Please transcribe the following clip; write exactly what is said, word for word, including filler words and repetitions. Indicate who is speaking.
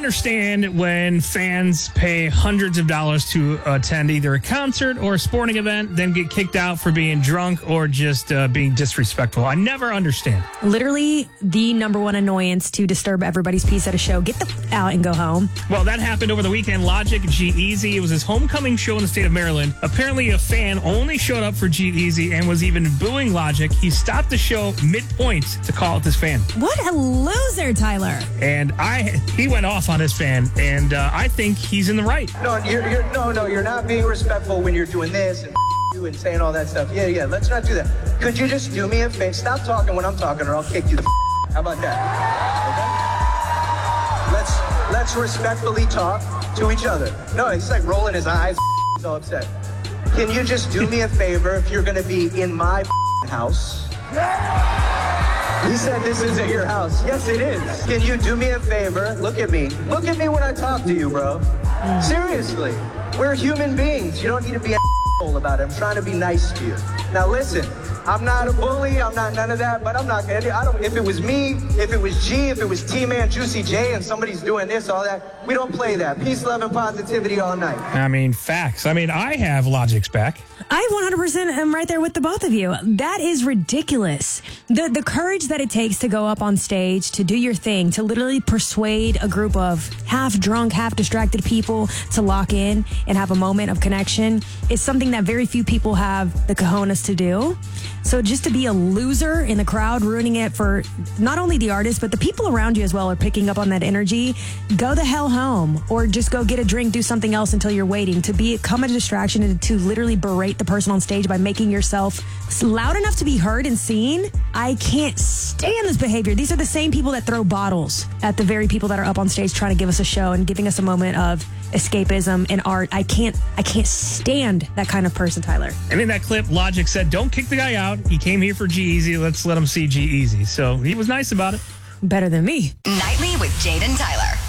Speaker 1: understand when fans pay hundreds of dollars to attend either a concert or a sporting event, then get kicked out for being drunk or just uh, being disrespectful. I never understand.
Speaker 2: Literally the number one annoyance to disturb everybody's peace at a show. Get the f- out and go home.
Speaker 1: Well, that happened over the weekend. Logic, G-Eazy. It was his homecoming show in the state of Maryland. Apparently, a fan only showed up for G-Eazy and was even booing Logic. He stopped the show mid-point to call out this fan.
Speaker 2: What a loser, Tyler.
Speaker 1: And I, he went off on his fan, and uh, I think he's in the right.
Speaker 3: No, you're, you're, no, no, you're not being respectful when you're doing this and you and saying all that stuff. Yeah, yeah, let's not do that. Could you just do me a favor? Stop talking when I'm talking or I'll kick you the How about that? Okay? Let's, let's respectfully talk to each other. No, he's like rolling his eyes, so upset. Can you just do me a favor if you're going to be in my house? He said this isn't your house. Yes, it is. Can you do me a favor? Look at me. Look at me when I talk to you, bro. Seriously. We're human beings. You don't need to be an asshole about it. I'm trying to be nice to you. Now listen, I'm not a bully. I'm not none of that, but I'm not gonna, I don't, if it was me, if it was G, if it was T-Man, Juicy J, and somebody's doing this, all that, we don't play that. Peace, love, and positivity all night.
Speaker 1: I mean, facts. I mean, I have Logic's back.
Speaker 2: I one hundred percent am right there with the both of you. That is ridiculous. The the courage that it takes to go up on stage, to do your thing, to literally persuade a group of half drunk, half distracted people to lock in and have a moment of connection is something that very few people have the cojones to do. So just to be a loser in the crowd, ruining it for not only the artist, but the people around you as well are picking up on that energy. Go the hell home or just go get a drink, do something else until you're waiting. To become a distraction and to literally berate the person on stage by making yourself loud enough to be heard and seen. I can't stand this behavior. These are the same people that throw bottles at the very people that are up on stage trying to give us a show and giving us a moment of escapism and art. I can't, I can't stand that kind of person, Tyler.
Speaker 1: And in that clip, Logic said, don't kick the guy out. He came here for G-Eazy. Let's let him see G-Eazy. So he was nice about it.
Speaker 2: Better than me.
Speaker 4: Nightly with Jade and Tyler.